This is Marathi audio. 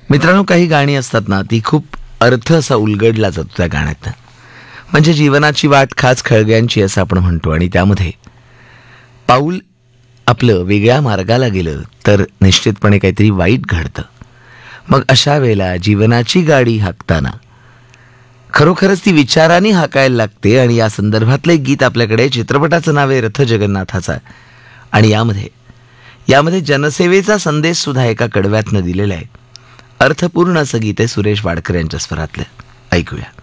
मित्रांनो, काही गाणी असतात ना, ती खूप अर्थ असा उलगडला जातो त्या गाण्यातनं. म्हणजे जीवनाची वाट खाच खळग्यांची असं आपण म्हणतो, आणि त्यामध्ये पाऊल आपलं वेगळ्या मार्गाला गेलं तर निश्चितपणे काहीतरी वाईट घडतं. मग अशा वेळेला जीवनाची गाडी हाकताना खरोखरच ती विचाराने हाकायला लागते. आणि या संदर्भातलं एक गीत आपल्याकडे, चित्रपटाचं नाव आहे रथ जगन्नाथाचा, आणि यामध्ये यामध्ये जनसेवेचा संदेश सुद्धा एका कडव्यातनं दिलेला आहे. अर्थपूर्ण असं गीत आहे सुरेश वाडकर यांच्या स्वरातलं. ऐकूया.